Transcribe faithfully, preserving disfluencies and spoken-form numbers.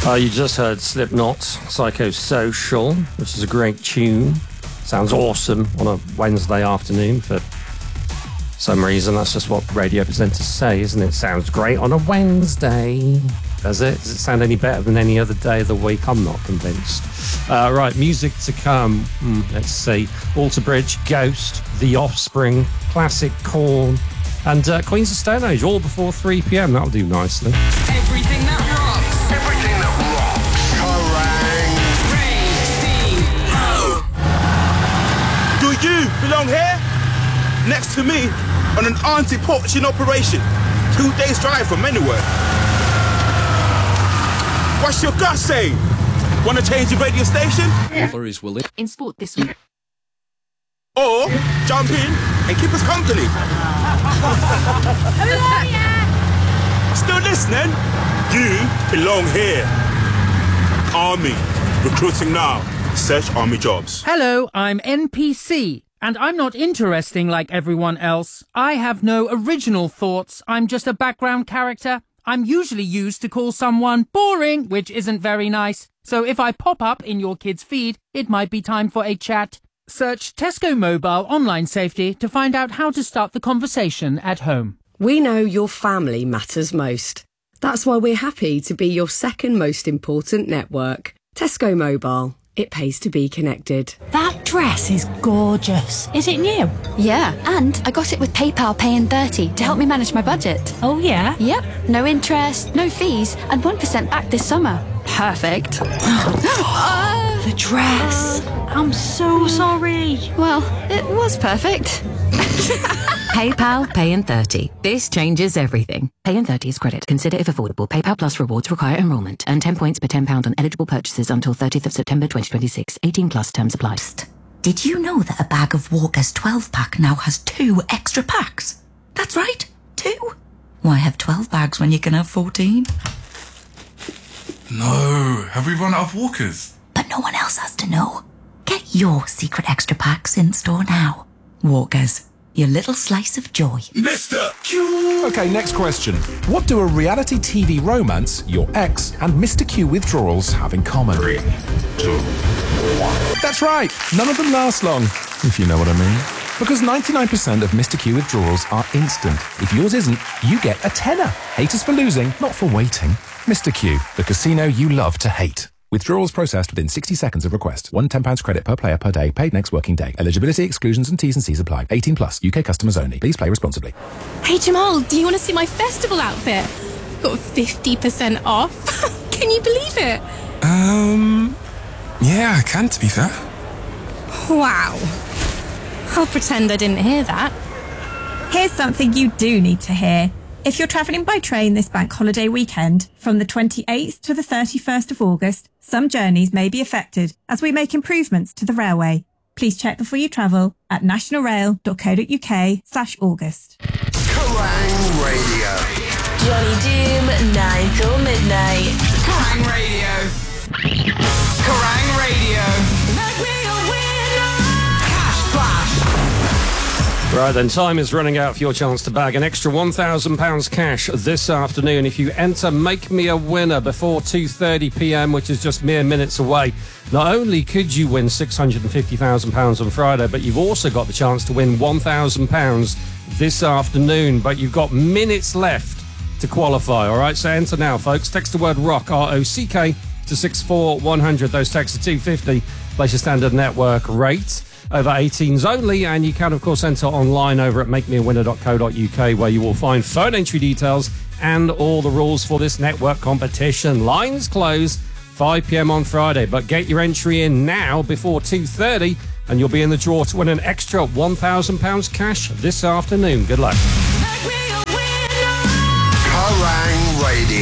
Uh, you just heard Slipknot, Psychosocial, which is a great tune. Sounds awesome on a Wednesday afternoon for some reason. That's just what radio presenters say, isn't it? Sounds great on a Wednesday. Does it? Does it sound any better than any other day of the week? I'm not convinced. Uh, right, music to come. Mm, let's see. Alter Bridge, Ghost, The Offspring, Classic Korn, and uh, Queens of Stone Age, all before three p.m. That'll do nicely. Everything that rocks. Everything that rocks. Radio. Do you belong here? Next to me on an anti-poaching operation. Two days drive from anywhere. What's your gut saying? Want to change the radio station? In sport this week. Or jump in and keep us company? Still listening? You belong here. Army. Recruiting now. Search Army jobs. Hello, I'm N P C. And I'm not interesting like everyone else. I have no original thoughts. I'm just a background character. I'm usually used to call someone boring, which isn't very nice. So if I pop up in your kid's feed, it might be time for a chat. Search Tesco Mobile Online Safety to find out how to start the conversation at home. We know your family matters most. That's why we're happy to be your second most important network. Tesco Mobile. It pays to be connected. That dress is gorgeous. Is it new? Yeah, and I got it with PayPal Pay in thirty to help me manage my budget. Oh, yeah? Yep, no interest, no fees, and one percent back this summer. Perfect. uh, the dress. I'm so sorry. Well, it was perfect. PayPal Pay in thirty. This changes everything. Pay in thirty is credit. Consider if affordable. PayPal Plus rewards require enrolment. Earn ten points per ten pounds on eligible purchases until thirtieth of September twenty twenty-six. eighteen plus terms apply. Psst. Did you know that a bag of Walker's twelve pack now has two extra packs? That's right, two. Why have twelve bags when you can have fourteen? No, have we run out of Walkers? But no one else has to know. Get your secret extra packs in store now. Walkers. Your little slice of joy. Mister Q! Okay, next question. What do a reality T V romance, your ex, and Mister Q withdrawals have in common? Three, two, one. That's right. None of them last long, if you know what I mean. Because ninety-nine percent of Mister Q withdrawals are instant. If yours isn't, you get a tenner. Hate us for losing, not for waiting. Mister Q, the casino you love to hate. Withdrawals processed within sixty seconds of request. One ten pounds credit per player per day, paid next working day. Eligibility, exclusions and T's and C's apply. eighteen plus, U K customers only. Please play responsibly. Hey Jamal, do you want to see my festival outfit? Got fifty percent off. Can you believe it? Um, yeah, I can, to be fair. Wow. I'll pretend I didn't hear that. Here's something you do need to hear. If you're travelling by train this bank holiday weekend, from the twenty-eighth to the thirty-first of August, some journeys may be affected as we make improvements to the railway. Please check before you travel at nationalrail.co.uk slash August. Kerrang Radio. Johnny Doom, nine till midnight. Kerrang Radio. Kerrang Radio. Make me a winner. Cash Flash. Right then, time is running out for your chance to bag an extra one thousand pounds cash this afternoon if you enter Make Me a Winner before two thirty p.m, which is just mere minutes away. Not only could you win six hundred fifty thousand pounds on Friday, but you've also got the chance to win one thousand pounds this afternoon. But you've got minutes left to qualify, all right? So enter now, folks. Text the word ROCK, R O C K, to six four one hundred. Those texts are two fifty. Place your standard network rate. Over eighteens only, and you can of course enter online over at make me a winner dot co dot uk, where you will find phone entry details and all the rules for this network competition. Lines close five p.m. on Friday, but get your entry in now before two thirty and you'll be in the draw to win an extra one thousand pounds cash this afternoon. Good luck. Kerrang Radio.